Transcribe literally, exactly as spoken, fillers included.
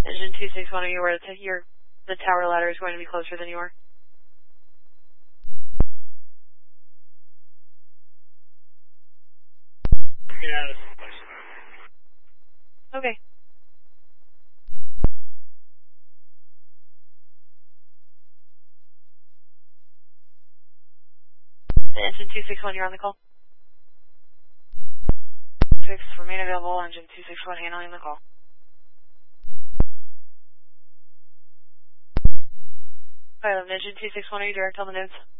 Engine two six one, are you aware that your, the tower ladder is going to be closer than you are? Yeah. Okay. Engine two six one, you're on the call. six, remain available, engine two six one handling the call. Pilot, engine two six one, are you direct on the nodes?